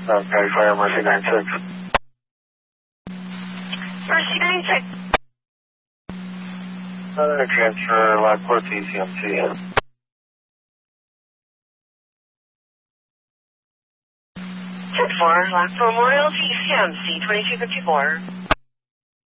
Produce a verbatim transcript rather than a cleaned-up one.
Okay, fire Mercy nine six. Mercy nine six. Uh, transfer Lockport to E C M C. ten four, Lockport Memorial to E C M C twenty-two fifty-four.